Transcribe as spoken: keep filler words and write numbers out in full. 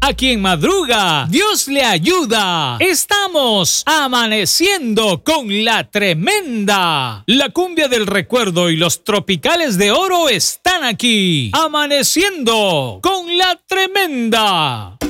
A quien madruga, Dios le ayuda. Estamos amaneciendo con la tremenda. La cumbia del recuerdo y los tropicales de oro están aquí. Amaneciendo con la tremenda.